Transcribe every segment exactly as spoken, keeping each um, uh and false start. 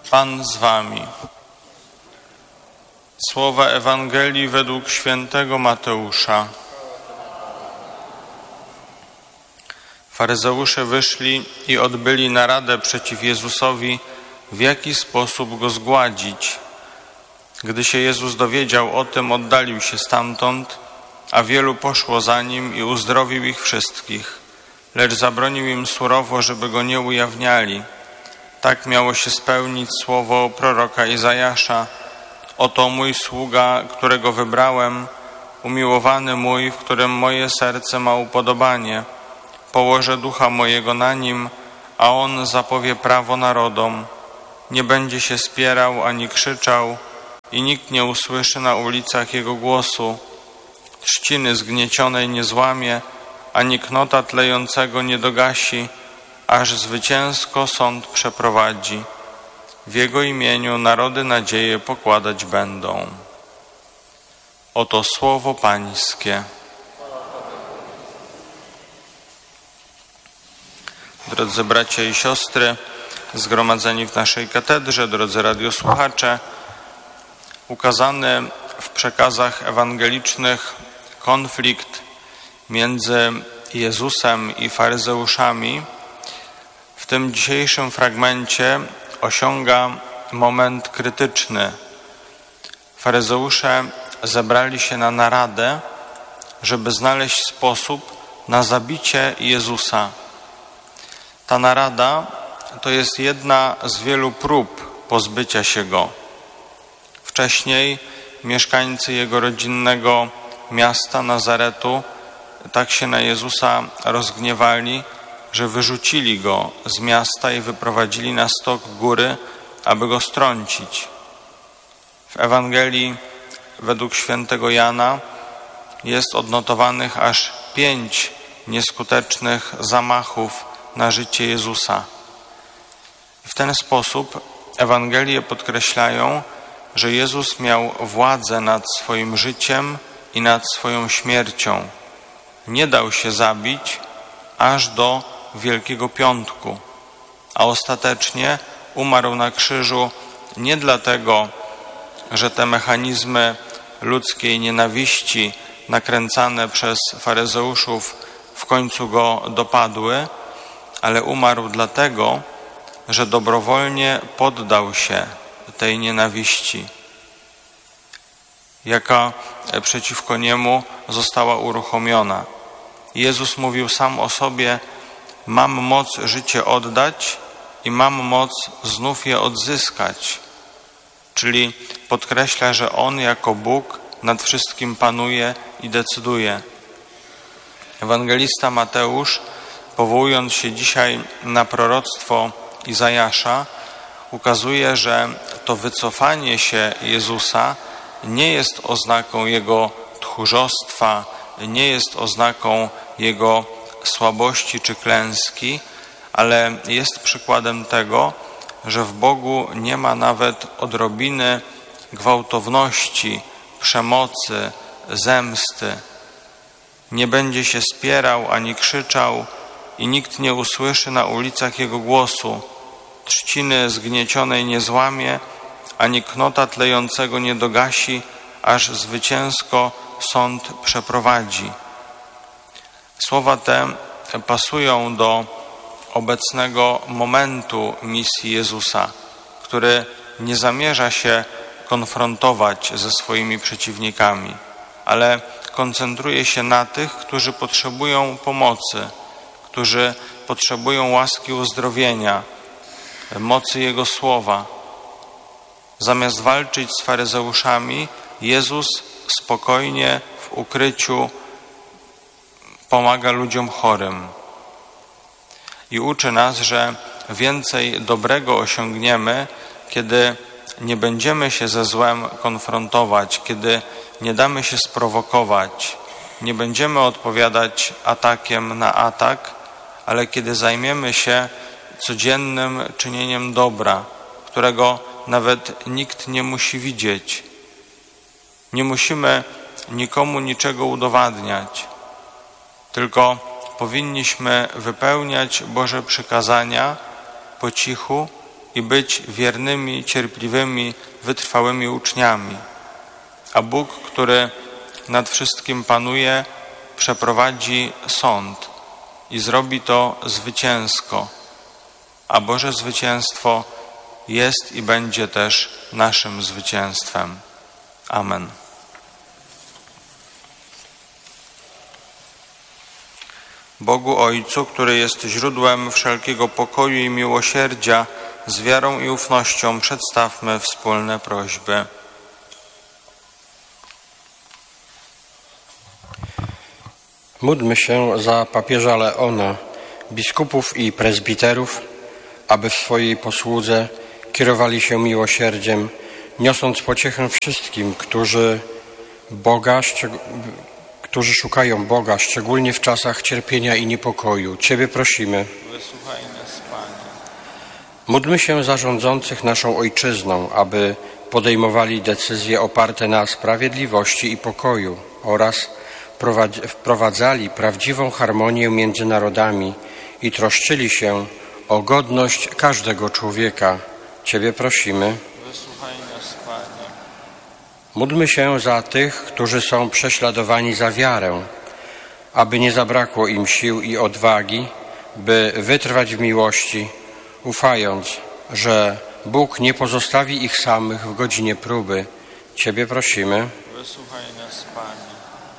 Pan z wami. Słowa Ewangelii według świętego Mateusza. Faryzeusze wyszli i odbyli naradę przeciw Jezusowi, w jaki sposób Go zgładzić. Gdy się Jezus dowiedział o tym, oddalił się stamtąd, a wielu poszło za Nim i uzdrowił ich wszystkich, lecz zabronił im surowo, żeby Go nie ujawniali. Tak miało się spełnić słowo proroka Izajasza: oto mój sługa, którego wybrałem, umiłowany mój, w którym moje serce ma upodobanie. Położę ducha mojego na nim, a on zapowie prawo narodom. Nie będzie się spierał ani krzyczał i nikt nie usłyszy na ulicach jego głosu. Trzciny zgniecionej nie złamie, ani knota tlejącego nie dogasi, aż zwycięsko sąd przeprowadzi. W Jego imieniu narody nadzieję pokładać będą. Oto słowo Pańskie. Drodzy bracia i siostry, zgromadzeni w naszej katedrze, drodzy radiosłuchacze, ukazany w przekazach ewangelicznych konflikt między Jezusem i faryzeuszami w tym dzisiejszym fragmencie osiąga moment krytyczny. Faryzeusze zebrali się na naradę, żeby znaleźć sposób na zabicie Jezusa. Ta narada to jest jedna z wielu prób pozbycia się Go. Wcześniej mieszkańcy Jego rodzinnego miasta Nazaretu tak się na Jezusa rozgniewali, że wyrzucili Go z miasta i wyprowadzili na stok góry, aby Go strącić. W Ewangelii według świętego Jana jest odnotowanych aż pięć nieskutecznych zamachów na życie Jezusa. W ten sposób Ewangelie podkreślają, że Jezus miał władzę nad swoim życiem i nad swoją śmiercią. Nie dał się zabić aż do Wielkiego Piątku, a ostatecznie umarł na krzyżu nie dlatego, że te mechanizmy ludzkiej nienawiści nakręcane przez faryzeuszów w końcu Go dopadły, ale umarł dlatego, że dobrowolnie poddał się tej nienawiści, jaka przeciwko Niemu została uruchomiona. Jezus mówił sam o sobie: mam moc życie oddać i mam moc znów je odzyskać. Czyli podkreśla, że On jako Bóg nad wszystkim panuje i decyduje. Ewangelista Mateusz, powołując się dzisiaj na proroctwo Izajasza, ukazuje, że to wycofanie się Jezusa nie jest oznaką Jego tchórzostwa, nie jest oznaką Jego słabości czy klęski, ale jest przykładem tego, że w Bogu nie ma nawet odrobiny gwałtowności, przemocy, zemsty. Nie będzie się spierał ani krzyczał i nikt nie usłyszy na ulicach Jego głosu. Trzciny zgniecionej nie złamie, ani knota tlejącego nie dogasi, aż zwycięsko sąd przeprowadzi. Słowa te pasują do obecnego momentu misji Jezusa, który nie zamierza się konfrontować ze swoimi przeciwnikami, ale koncentruje się na tych, którzy potrzebują pomocy, którzy potrzebują łaski uzdrowienia, mocy Jego słowa. Zamiast walczyć z faryzeuszami, Jezus spokojnie w ukryciu pomaga ludziom chorym i uczy nas, że więcej dobrego osiągniemy, kiedy nie będziemy się ze złem konfrontować, kiedy nie damy się sprowokować, nie będziemy odpowiadać atakiem na atak, ale kiedy zajmiemy się codziennym czynieniem dobra, którego nawet nikt nie musi widzieć. Nie musimy nikomu niczego udowadniać, tylko powinniśmy wypełniać Boże przykazania po cichu i być wiernymi, cierpliwymi, wytrwałymi uczniami. A Bóg, który nad wszystkim panuje, przeprowadzi sąd i zrobi to zwycięsko, a Boże zwycięstwo jest i będzie też naszym zwycięstwem. Amen. Bogu Ojcu, który jest źródłem wszelkiego pokoju i miłosierdzia, z wiarą i ufnością przedstawmy wspólne prośby. Módlmy się za papieża Leona, biskupów i prezbiterów, aby w swojej posłudze kierowali się miłosierdziem, niosąc pociechę wszystkim, którzy Boga, którzy szukają Boga, szczególnie w czasach cierpienia i niepokoju. Ciebie prosimy. Wysłuchaj nas, Panie. Módlmy się za rządzących naszą ojczyzną, aby podejmowali decyzje oparte na sprawiedliwości i pokoju oraz wprowadzali prawdziwą harmonię między narodami i troszczyli się o godność każdego człowieka. Ciebie prosimy. Wysłuchaj nas, Panie. Módlmy się za tych, którzy są prześladowani za wiarę, aby nie zabrakło im sił i odwagi, by wytrwać w miłości, ufając, że Bóg nie pozostawi ich samych w godzinie próby. Ciebie prosimy. Wysłuchaj nas, Panie.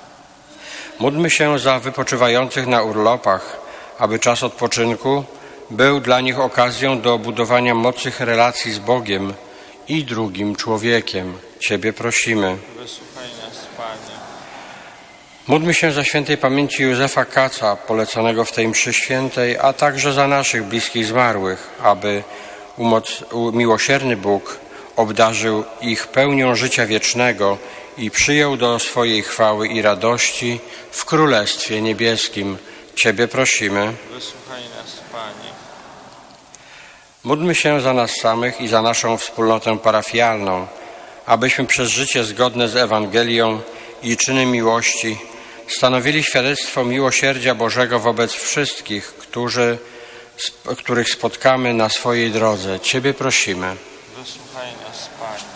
Módlmy się za wypoczywających na urlopach, aby czas odpoczynku był dla nich okazją do budowania mocnych relacji z Bogiem i drugim człowiekiem. Ciebie prosimy. Wysłuchaj nas, Panie. Módlmy się za świętej pamięci Józefa Kaca, poleconego w tej mszy świętej, a także za naszych bliskich zmarłych, aby umoc, miłosierny Bóg obdarzył ich pełnią życia wiecznego i przyjął do swojej chwały i radości w Królestwie Niebieskim. Ciebie prosimy. Wysłuchaj nas, Panie. Módlmy się za nas samych i za naszą wspólnotę parafialną, abyśmy przez życie zgodne z Ewangelią i czyny miłości stanowili świadectwo miłosierdzia Bożego wobec wszystkich, którzy, których spotkamy na swojej drodze. Ciebie prosimy. Wysłuchaj nas, Panie.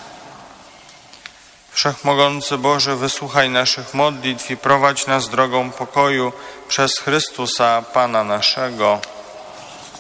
Wszechmogący Boże, wysłuchaj naszych modlitw i prowadź nas drogą pokoju przez Chrystusa, Pana naszego.